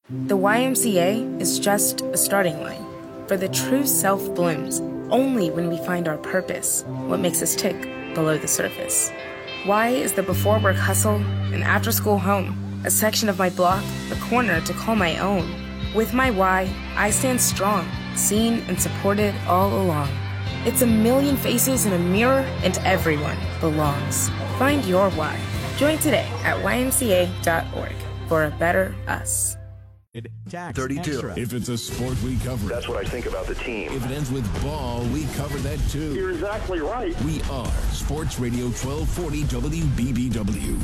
The YMCA is just a starting line, for the true self blooms only when we find our purpose, what makes us tick below the surface. Y is the before work hustle, an after school home, a section of my block, a corner to call my own. With my Y, I stand strong, seen and supported all along. It's a million faces in a mirror, and everyone belongs. Find your why. Join today at ymca.org for a better us. Tax 32. Extra. If it's a sport, we cover it. That's what I think about the team. If it ends with ball, we cover that too. You're exactly right. We are Sports Radio 1240 WBBW.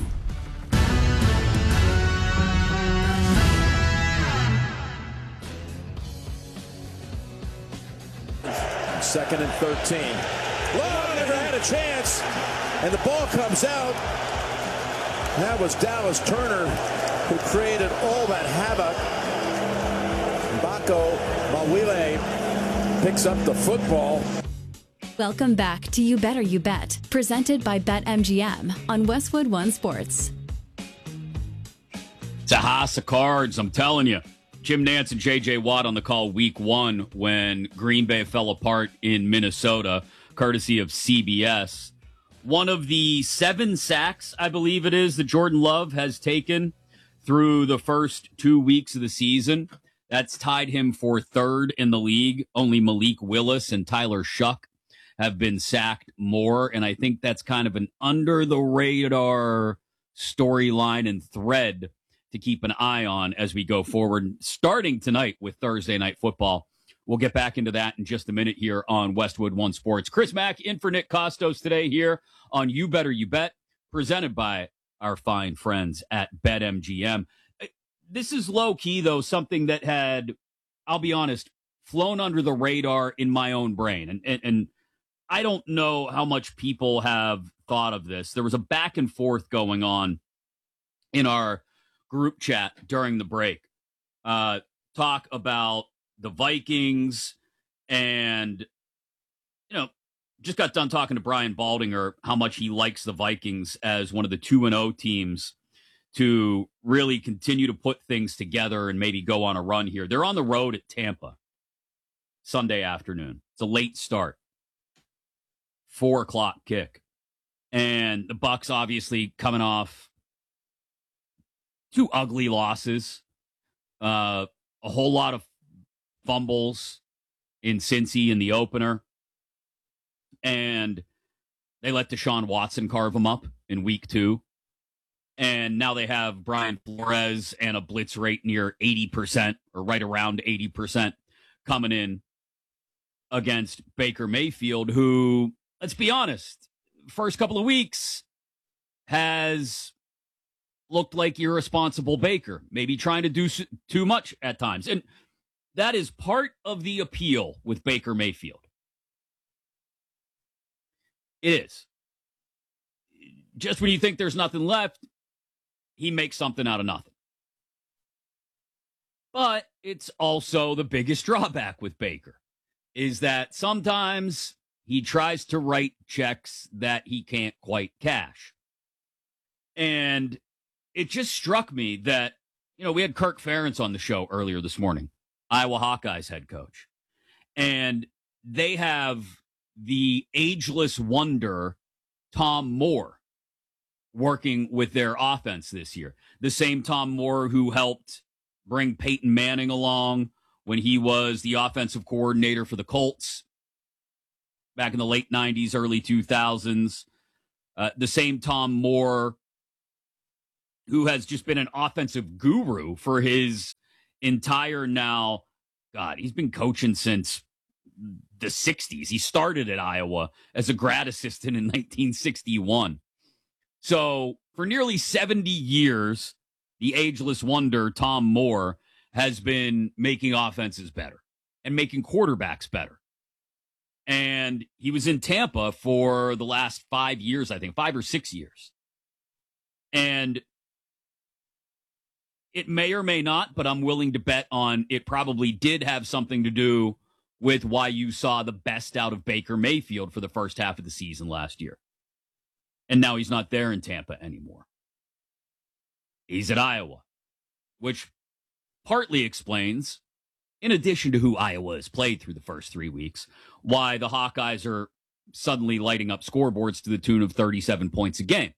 Second and 13. Long never had a chance, and the ball comes out. That was Dallas Turner who created all that havoc. Bako Mawile picks up the football. Welcome back to You Better You Bet, presented by BetMGM on Westwood One Sports. It's a house of cards, I'm telling you. Jim Nantz and J.J. Watt on the call week one when Green Bay fell apart in Minnesota, courtesy of CBS. One of the 7 sacks, I believe it is, that Jordan Love has taken through the first 2 weeks of the season. That's tied him for third in the league. Only Malik Willis and Tyler Shuck have been sacked more, and I think that's kind of an under-the-radar storyline and thread to keep an eye on as we go forward, starting tonight with Thursday Night Football. We'll get back into that in just a minute here on Westwood One Sports. Chris Mack in for Nick Costos today here on You Better You Bet, presented by our fine friends at BetMGM. This is low-key, though, something that had, I'll be honest, flown under the radar in my own brain. And I don't know how much people have thought of this. There was a back and forth going on in our group chat during the break. Talk about the Vikings and, just got done talking to Brian Baldinger, how much he likes the Vikings as one of the 2-0 teams to really continue to put things together and maybe go on a run here. They're on the road at Tampa Sunday afternoon. It's a late start. 4:00 kick. And the Bucs obviously coming off 2 ugly losses, a whole lot of fumbles in Cincy in the opener, and they let Deshaun Watson carve them up in week 2. And now they have Brian Flores and a blitz rate near 80% or right around 80% coming in against Baker Mayfield, who, let's be honest, first couple of weeks has looked like irresponsible Baker, maybe trying to do too much at times. And that is part of the appeal with Baker Mayfield. It is. Just when you think there's nothing left, he makes something out of nothing. But it's also the biggest drawback with Baker is that sometimes he tries to write checks that he can't quite cash. And it just struck me that, we had Kirk Ferentz on the show earlier this morning, Iowa Hawkeyes head coach. And they have the ageless wonder, Tom Moore, working with their offense this year. The same Tom Moore who helped bring Peyton Manning along when he was the offensive coordinator for the Colts back in the late 90s, early 2000s. The same Tom Moore who has just been an offensive guru for his entire now, he's been coaching since the 60s. He started at Iowa as a grad assistant in 1961. So for nearly 70 years, the ageless wonder, Tom Moore, has been making offenses better and making quarterbacks better. And he was in Tampa for the last 5 years, I think, 5 or 6 years. And it may or may not, but I'm willing to bet on it probably did have something to do with why you saw the best out of Baker Mayfield for the first half of the season last year. And now he's not there in Tampa anymore. He's at Iowa, which partly explains, in addition to who Iowa has played through the first 3 weeks, why the Hawkeyes are suddenly lighting up scoreboards to the tune of 37 points a game.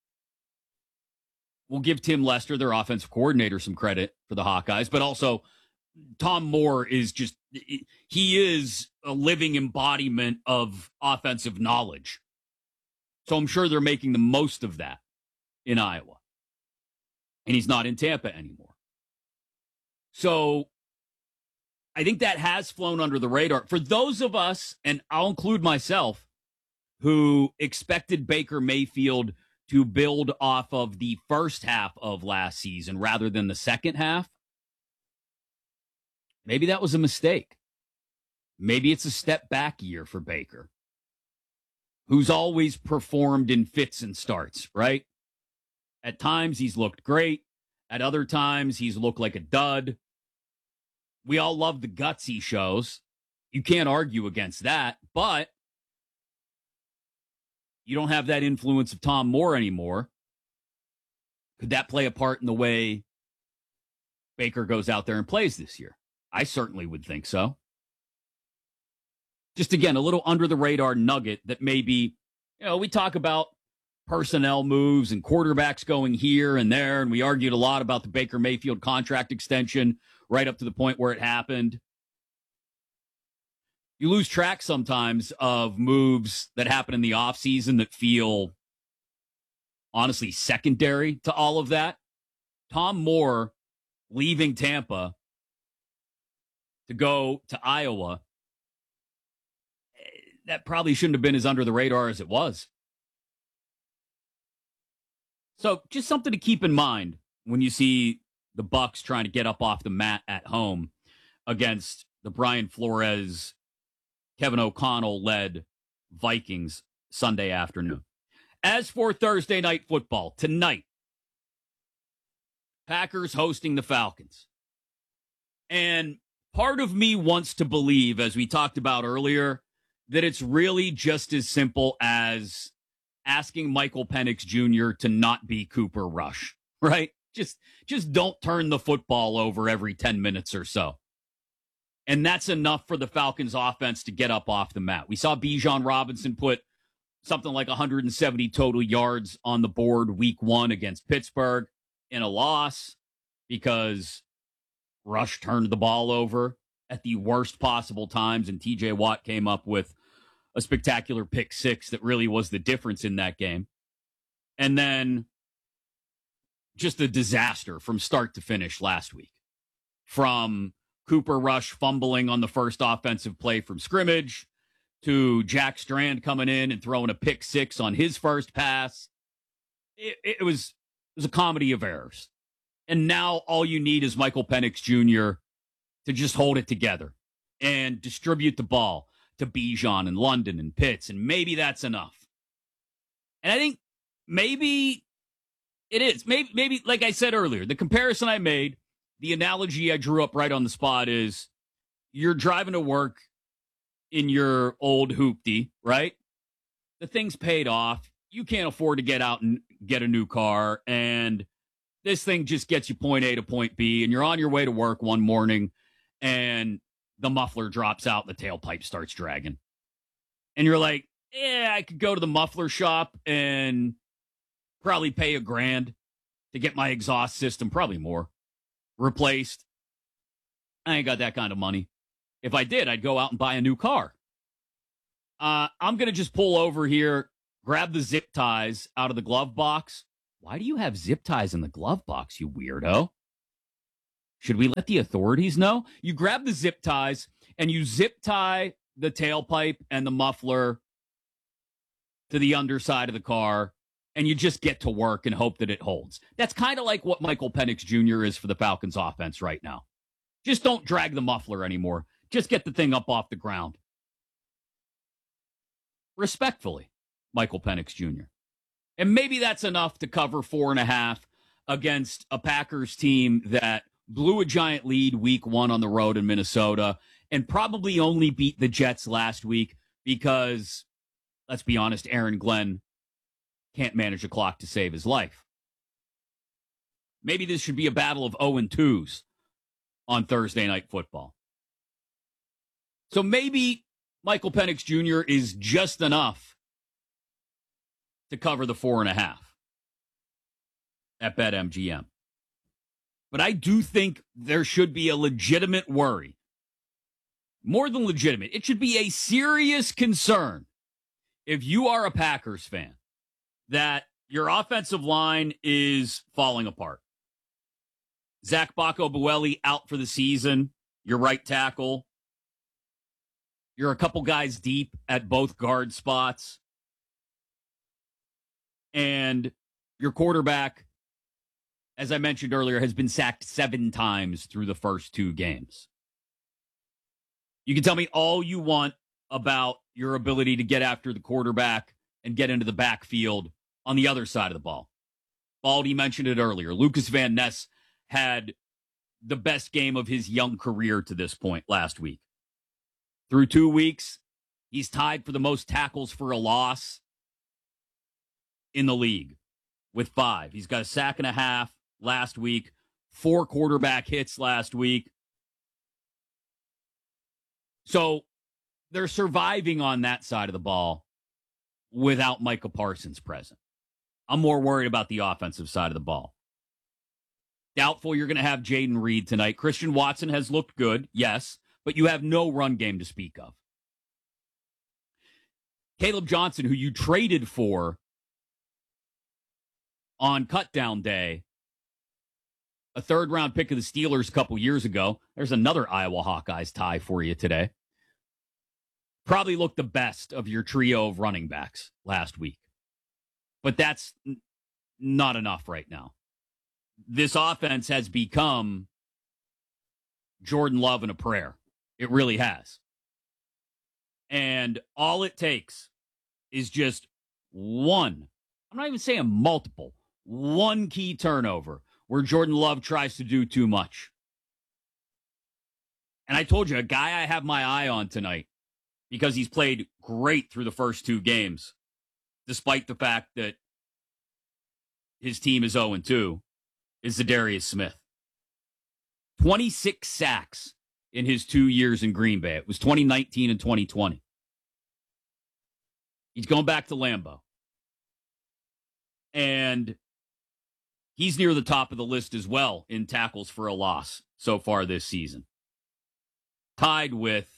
We'll give Tim Lester, their offensive coordinator, some credit for the Hawkeyes, but also Tom Moore is he is a living embodiment of offensive knowledge. So I'm sure they're making the most of that in Iowa. And he's not in Tampa anymore. So I think that has flown under the radar. For those of us, and I'll include myself, who expected Baker Mayfield to build off of the first half of last season rather than the second half, maybe that was a mistake. Maybe it's a step back year for Baker, who's always performed in fits and starts, right? At times, he's looked great. At other times, he's looked like a dud. We all love the guts he shows. You can't argue against that, but you don't have that influence of Tom Moore anymore. Could that play a part in the way Baker goes out there and plays this year? I certainly would think so. Just again, a little under the radar nugget that maybe, we talk about personnel moves and quarterbacks going here and there, and we argued a lot about the Baker Mayfield contract extension right up to the point where it happened. You lose track sometimes of moves that happen in the offseason that feel, honestly, secondary to all of that. Tom Moore leaving Tampa to go to Iowa, that probably shouldn't have been as under the radar as it was. So just something to keep in mind when you see the Bucs trying to get up off the mat at home against the Brian Flores, Kevin O'Connell-led Vikings Sunday afternoon. As for Thursday night football, tonight, Packers hosting the Falcons. And part of me wants to believe, as we talked about earlier, that it's really just as simple as asking Michael Penix Jr. to not be Cooper Rush, right? Just don't turn the football over every 10 minutes or so. And that's enough for the Falcons offense to get up off the mat. We saw Bijan Robinson put something like 170 total yards on the board week 1 against Pittsburgh in a loss because Rush turned the ball over at the worst possible times, and TJ Watt came up with a spectacular pick 6 that really was the difference in that game. And then just a disaster from start to finish last week. From Cooper Rush fumbling on the first offensive play from scrimmage to Jack Strand coming in and throwing a pick 6 on his first pass. It was a comedy of errors. And now all you need is Michael Penix Jr. to just hold it together and distribute the ball to Bijan and London and Pitts, and maybe that's enough. And I think maybe it is. Maybe, like I said earlier, the comparison I made, the analogy I drew up right on the spot is you're driving to work in your old hoopty, right? The thing's paid off. You can't afford to get out and get a new car, and this thing just gets you point A to point B, and you're on your way to work one morning, and the muffler drops out, and the tailpipe starts dragging. And you're like, I could go to the muffler shop and probably pay $1,000 to get my exhaust system, probably more, replaced. I ain't got that kind of money. If I did, I'd go out and buy a new car. I'm going to just pull over here, grab the zip ties out of the glove box. Why do you have zip ties in the glove box, you weirdo? Should we let the authorities know? You grab the zip ties and you zip tie the tailpipe and the muffler to the underside of the car, and you just get to work and hope that it holds. That's kind of like what Michael Penix Jr. is for the Falcons offense right now. Just don't drag the muffler anymore. Just get the thing up off the ground. Respectfully, Michael Penix Jr. And maybe that's enough to cover 4.5 against a Packers team that blew a giant lead week 1 on the road in Minnesota and probably only beat the Jets last week because, let's be honest, Aaron Glenn can't manage the clock to save his life. Maybe this should be a battle of 0-2s on Thursday Night Football. So maybe Michael Penix Jr. is just enough to cover the 4.5 at BetMGM. But I do think there should be a legitimate worry. More than legitimate. It should be a serious concern if you are a Packers fan that your offensive line is falling apart. Zach Bacco-Bueli out for the season, your right tackle. You're a couple guys deep at both guard spots. And your quarterback, as I mentioned earlier, has been sacked 7 times through the first 2 games. You can tell me all you want about your ability to get after the quarterback and get into the backfield on the other side of the ball. Baldy mentioned it earlier. Lucas Van Ness had the best game of his young career to this point last week. Through 2 weeks, he's tied for the most tackles for a loss in the league with 5. He's got a sack and a half last week, 4 quarterback hits last week. So they're surviving on that side of the ball without Micah Parsons present. I'm more worried about the offensive side of the ball. Doubtful you're going to have Jaden Reed tonight. Christian Watson has looked good, yes, but you have no run game to speak of. Caleb Johnson, who you traded for on cutdown day, a 3rd-round pick of the Steelers a couple years ago. There's another Iowa Hawkeyes tie for you today. Probably looked the best of your trio of running backs last week. But that's not enough right now. This offense has become Jordan Love in a prayer. It really has. And all it takes is just one, I'm not even saying multiple, one key turnover where Jordan Love tries to do too much. And I told you, a guy I have my eye on tonight because he's played great through the first 2 games, despite the fact that his team is 0-2, is Za'Darius Smith. 26 sacks in his 2 years in Green Bay. It was 2019 and 2020. He's going back to Lambeau. And he's near the top of the list as well in tackles for a loss so far this season. Tied with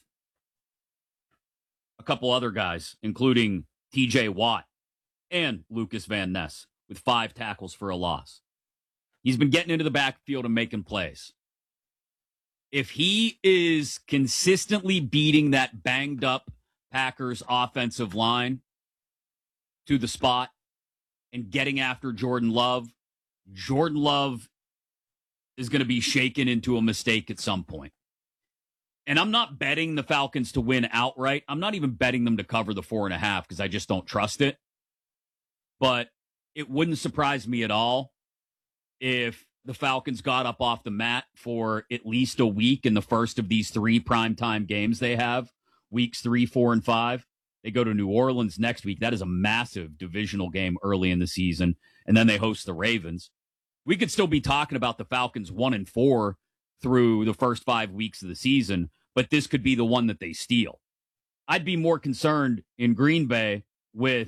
a couple other guys, including TJ Watt and Lucas Van Ness, with 5 tackles for a loss. He's been getting into the backfield and making plays. If he is consistently beating that banged up Packers offensive line to the spot and getting after Jordan Love is going to be shaken into a mistake at some point. And I'm not betting the Falcons to win outright. I'm not even betting them to cover the 4.5 because I just don't trust it. But it wouldn't surprise me at all if the Falcons got up off the mat for at least a week in the first of these 3 primetime games they have, weeks 3, 4, and 5. They go to New Orleans next week. That is a massive divisional game early in the season. And then they host the Ravens. We could still be talking about the Falcons 1-4 through the first 5 weeks of the season, but this could be the one that they steal. I'd be more concerned in Green Bay with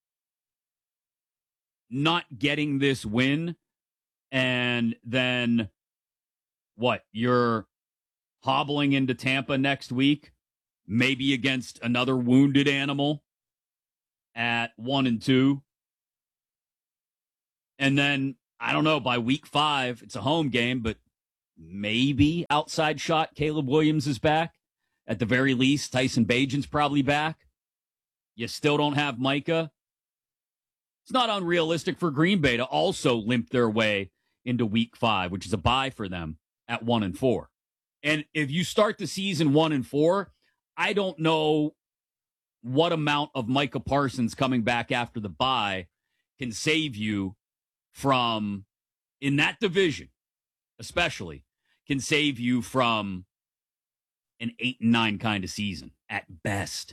not getting this win and then what? You're hobbling into Tampa next week, maybe against another wounded animal at 1-2. And then, I don't know, by week 5, it's a home game, but maybe outside shot Caleb Williams is back. At the very least, Tyson Bagent's probably back. You still don't have Micah. It's not unrealistic for Green Bay to also limp their way into week 5, which is a bye for them at 1-4. And if you start the season 1-4, I don't know what amount of Micah Parsons coming back after the bye can save you from, in that division especially, can save you from an 8-9 kind of season at best.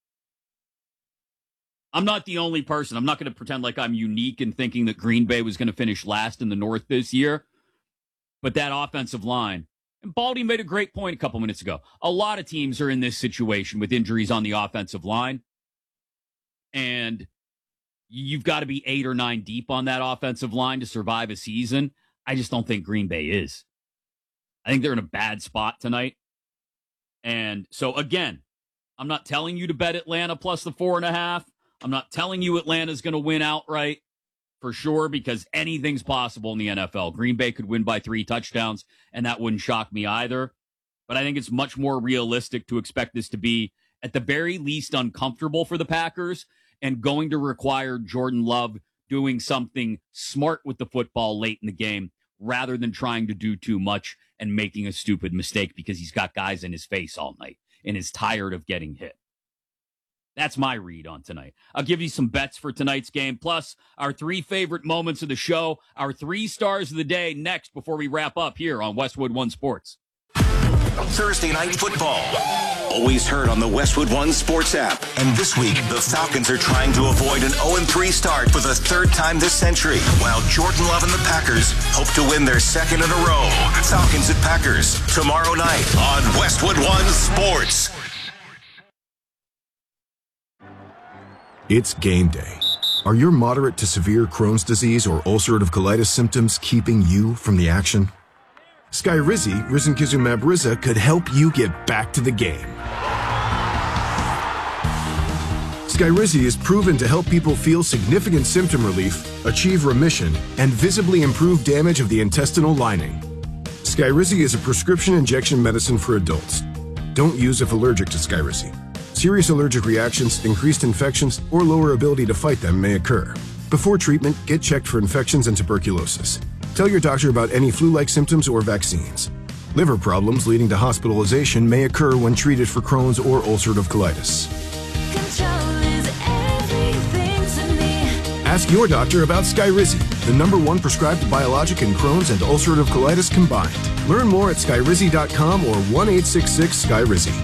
I'm not the only person. I'm not going to pretend like I'm unique in thinking that Green Bay was going to finish last in the North this year. But that offensive line And Baldy made a great point a couple minutes ago. A lot of teams are in this situation with injuries on the offensive line. And you've got to be 8 or 9 deep on that offensive line to survive a season. I just don't think Green Bay is. I think they're in a bad spot tonight. And so, again, I'm not telling you to bet Atlanta plus the 4.5. I'm not telling you Atlanta's going to win outright for sure, because anything's possible in the NFL. Green Bay could win by 3 touchdowns, and that wouldn't shock me either. But I think it's much more realistic to expect this to be, at the very least, uncomfortable for the Packers and going to require Jordan Love doing something smart with the football late in the game rather than trying to do too much and making a stupid mistake because he's got guys in his face all night and is tired of getting hit. That's my read on tonight. I'll give you some bets for tonight's game, plus our 3 favorite moments of the show, our 3 stars of the day next before we wrap up here on Westwood One Sports. Thursday Night Football. Always heard on the Westwood One Sports app. And this week, the Falcons are trying to avoid an 0-3 start for the 3rd time this century, while Jordan Love and the Packers hope to win their 2nd in a row. Falcons at Packers, tomorrow night on Westwood One Sports. It's game day. Are your moderate to severe Crohn's disease or ulcerative colitis symptoms keeping you from the action? Skyrizi, risankizumab Riza, could help you get back to the game. Skyrizi is proven to help people feel significant symptom relief, achieve remission, and visibly improve damage of the intestinal lining. Skyrizi is a prescription injection medicine for adults. Don't use if allergic to Skyrizi. Serious allergic reactions, increased infections, or lower ability to fight them may occur. Before treatment, get checked for infections and tuberculosis. Tell your doctor about any flu-like symptoms or vaccines. Liver problems leading to hospitalization may occur when treated for Crohn's or ulcerative colitis. Ask your doctor about Skyrizi, the #1 prescribed biologic in Crohn's and ulcerative colitis combined. Learn more at skyrizi.com or 1-866-SKYRIZI.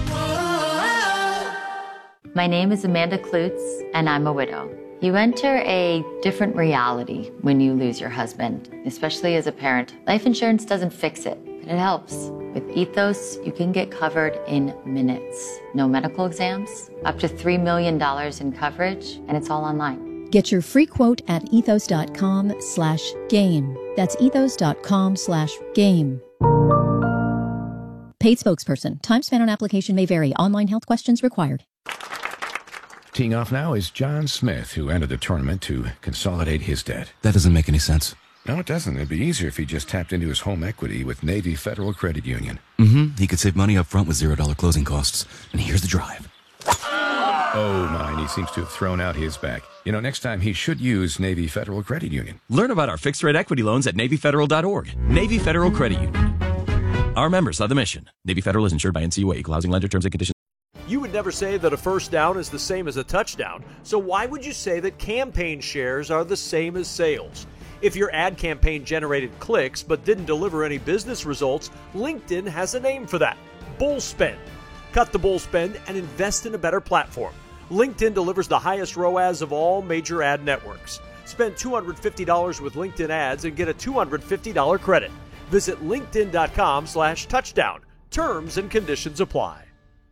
My name is Amanda Klutz, and I'm a widow. You enter a different reality when you lose your husband, especially as a parent. Life insurance doesn't fix it, but it helps. With Ethos, you can get covered in minutes. No medical exams, up to $3 million in coverage, and it's all online. Get your free quote at ethos.com/game. That's ethos.com/game. Paid spokesperson. Time spent on application may vary. Online health questions required. Teeing off now is John Smith, who entered the tournament to consolidate his debt. That doesn't make any sense. No, it doesn't. It'd be easier if he just tapped into his home equity with Navy Federal Credit Union. He could save money up front with $0 closing costs. And here's the drive. Oh, my, and he seems to have thrown out his back. You know, next time he should use Navy Federal Credit Union. Learn about our fixed-rate equity loans at NavyFederal.org. Navy Federal Credit Union. Our members are the mission. Navy Federal is insured by NCUA. Equal housing lender. Terms and conditions. You would never say that a first down is the same as a touchdown, so why would you say that campaign shares are the same as sales? If your ad campaign generated clicks but didn't deliver any business results, LinkedIn has a name for that: bull spend. Cut the bull spend and invest in a better platform. LinkedIn delivers the highest ROAS of all major ad networks. Spend $250 with LinkedIn ads and get a $250 credit. Visit linkedin.com/touchdown. Terms and conditions apply.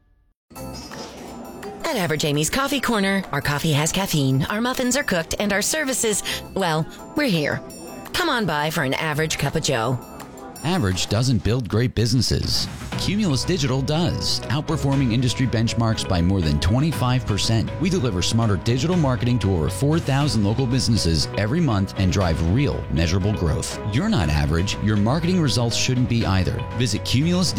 At Average Amy's Coffee Corner, our coffee has caffeine, our muffins are cooked, and our services, well, we're here. Come on by for an average cup of joe. Average doesn't build great businesses. Cumulus Digital does, outperforming industry benchmarks by more than 25%. We deliver smarter digital marketing to over 4,000 local businesses every month and drive real, measurable growth. You're not average. Your marketing results shouldn't be either. Visit Cumulus